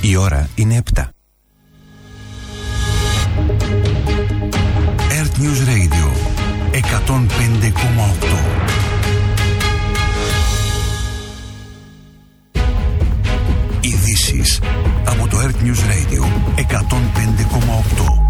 Η ώρα είναι 7. Earth News Radio 105,8. Ειδήσεις από το Earth News Radio 105,8.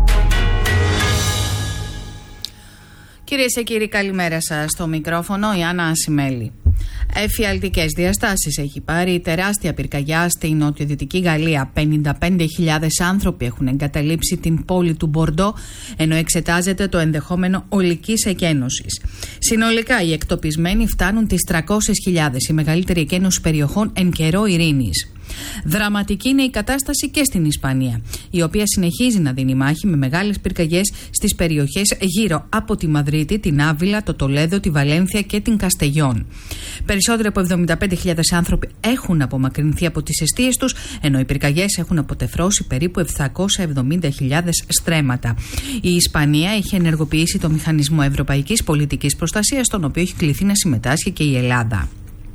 Κυρίες και κύριοι, καλημέρα σας. Στο μικρόφωνο η Άννα Ασημέλη. Εφιαλτικές διαστάσεις έχει πάρει η τεράστια πυρκαγιά στη νοτιοδυτική Γαλλία. 55.000 άνθρωποι έχουν εγκαταλείψει την πόλη του Μπορντό, ενώ εξετάζεται το ενδεχόμενο ολικής εκένωσης. Συνολικά οι εκτοπισμένοι φτάνουν τις 300.000, η μεγαλύτερη εκένωση περιοχών εν καιρό ειρήνης. Δραματική είναι η κατάσταση και στην Ισπανία, η οποία συνεχίζει να δίνει μάχη με μεγάλες πυρκαγιές στις περιοχές γύρω από τη Μαδρίτη, την Άβυλα, το Τολέδο, τη Βαλένθια και την Καστεγιόν. Περισσότεροι από 75.000 άνθρωποι έχουν απομακρυνθεί από τις εστίες τους, ενώ οι πυρκαγιές έχουν αποτεφρώσει περίπου 770.000 στρέμματα. Η Ισπανία έχει ενεργοποιήσει το Μηχανισμό Ευρωπαϊκής Πολιτικής Προστασίας, στον οποίο έχει κληθεί να συμμετάσχει και η Ελλάδα.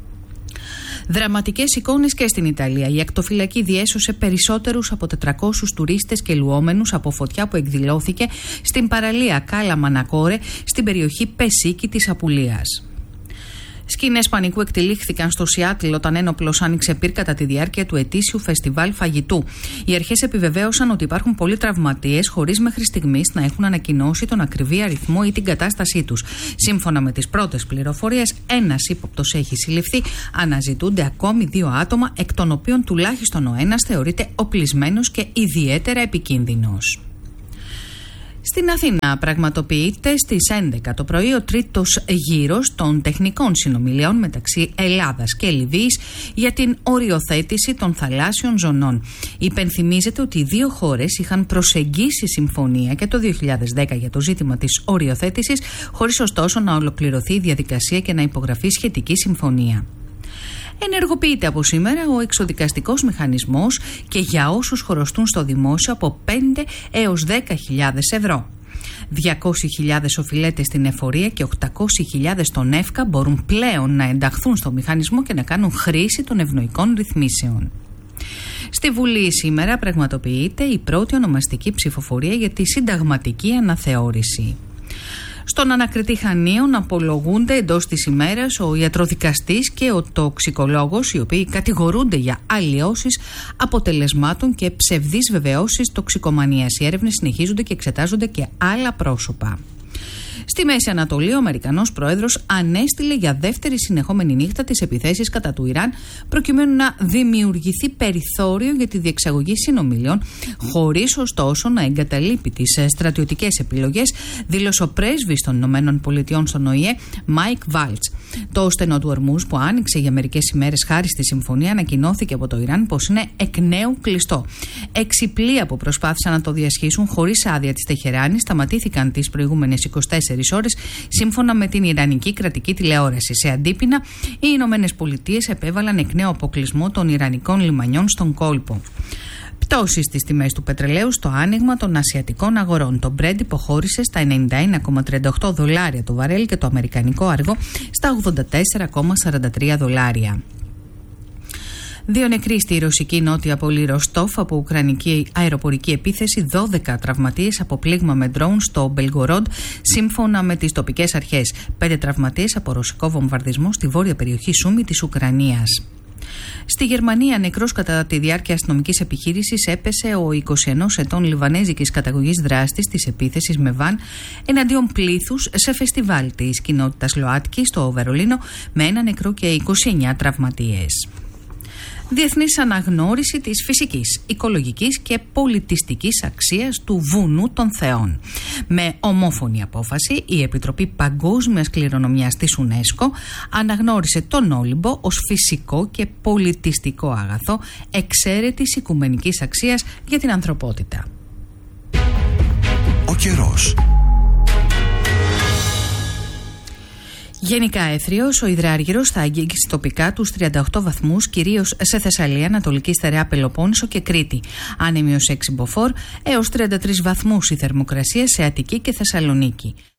Δραματικές εικόνες και στην Ιταλία. Η ακτοφυλακή διέσωσε περισσότερους από 400 τουρίστες και λουόμενους από φωτιά που εκδηλώθηκε στην παραλία Κάλα Μανακόρε, στην περιοχή Πεσίκη της Απουλίας. Σκηνές πανικού εκτελήχθηκαν στο Σιάτλ όταν ένοπλος άνοιξε πυρ κατά τη διάρκεια του ετήσιου φεστιβάλ φαγητού. Οι αρχές επιβεβαίωσαν ότι υπάρχουν πολλοί τραυματίες, χωρίς μέχρι στιγμής να έχουν ανακοινώσει τον ακριβή αριθμό ή την κατάστασή τους. Σύμφωνα με τις πρώτες πληροφορίες, ένας ύποπτος έχει συλληφθεί. Αναζητούνται ακόμη 2 άτομα, εκ των οποίων τουλάχιστον ο ένας θεωρείται οπλισμένος και ιδιαίτερα επικίνδυνος. Στην Αθήνα πραγματοποιείται στις 11 το πρωί ο τρίτος γύρος των τεχνικών συνομιλιών μεταξύ Ελλάδας και Λιβύης για την οριοθέτηση των θαλάσσιων ζωνών. Υπενθυμίζεται ότι οι δύο χώρες είχαν προσεγγίσει συμφωνία και το 2010 για το ζήτημα της οριοθέτησης, χωρίς ωστόσο να ολοκληρωθεί η διαδικασία και να υπογραφεί σχετική συμφωνία. Ενεργοποιείται από σήμερα ο εξοδικαστικός μηχανισμός και για όσους χρωστούν στο δημόσιο από 5 έως 10.000 ευρώ. 200.000 οφειλέτες στην εφορία και 800.000 στον ΕΦΚΑ μπορούν πλέον να ενταχθούν στο μηχανισμό και να κάνουν χρήση των ευνοϊκών ρυθμίσεων. Στη Βουλή σήμερα πραγματοποιείται η πρώτη ονομαστική ψηφοφορία για τη συνταγματική αναθεώρηση. Στον ανακριτή Χανίων απολογούνται εντός της ημέρας ο ιατροδικαστής και ο τοξικολόγος, οι οποίοι κατηγορούνται για αλλοιώσεις αποτελεσμάτων και ψευδείς βεβαιώσεις τοξικομανίας. Οι έρευνες συνεχίζονται και εξετάζονται και άλλα πρόσωπα. Στη Μέση Ανατολή, ο Αμερικανός πρόεδρος ανέστηλε για δεύτερη συνεχόμενη νύχτα τις επιθέσεις κατά του Ιράν, προκειμένου να δημιουργηθεί περιθώριο για τη διεξαγωγή συνομιλιών, χωρίς ωστόσο να εγκαταλείπει τις στρατιωτικές επιλογές, δήλωσε ο πρέσβης των ΗΠΑ στον ΟΗΕ, Μάικ Βάλτς. Το στενό του Ορμούζ, που άνοιξε για μερικές ημέρες χάρη στη συμφωνία, ανακοινώθηκε από το Ιράν πως είναι εκ νέου κλειστό. 6 πλοία που προσπάθησαν να το διασχίσουν χωρίς άδεια της Τεχεράνης σταματήθηκαν τις προηγούμενες 24 ώρες, σύμφωνα με την Ιρανική κρατική τηλεόραση. Σε αντίπεινα, οι Ηνωμένες Πολιτείες επέβαλαν εκ νέου αποκλεισμό των Ιρανικών λιμανιών στον κόλπο. Πτώσεις στις τιμές του πετρελαίου στο άνοιγμα των ασιατικών αγορών. Το Brent υποχώρησε στα $91,38 το βαρέλ και το αμερικανικό αργό στα $84,43. 2 νεκροί στη ρωσική νότια πόλη Ροστόφ από ουκρανική αεροπορική επίθεση, 12 τραυματίες από πλήγμα με ντρόουν στο Μπελγκορόντ, σύμφωνα με τις τοπικές αρχές. 5 τραυματίες από ρωσικό βομβαρδισμό στη βόρεια περιοχή Σούμι της Ουκρανίας. Στη Γερμανία, νεκρός κατά τη διάρκεια αστυνομικής επιχείρησης έπεσε ο 21 ετών Λιβανέζικης καταγωγής δράστης της επίθεσης με βαν εναντίον πλήθους σε φεστιβάλ της κοινότητας ΛΟΑΤΚΙ στο Βερολίνο, με 1 νεκρό και 29 τραυματίες. Διεθνής αναγνώριση της φυσικής, οικολογικής και πολιτιστικής αξίας του βουνού των Θεών. Με ομόφωνη απόφαση, η Επιτροπή Παγκόσμιας Κληρονομιάς της UNESCO αναγνώρισε τον Όλυμπο ως φυσικό και πολιτιστικό αγαθό εξαίρετης οικουμενικής αξίας για την ανθρωπότητα. Ο καιρός. Γενικά έθριος, ο υδράργυρος θα αγγίξει τοπικά τους 38 βαθμούς, κυρίως σε Θεσσαλία, Ανατολική Στερεά Πελοπόννησο και Κρήτη. Άνεμιος 6 μποφόρ έως 33 βαθμούς η θερμοκρασία σε Αττική και Θεσσαλονίκη.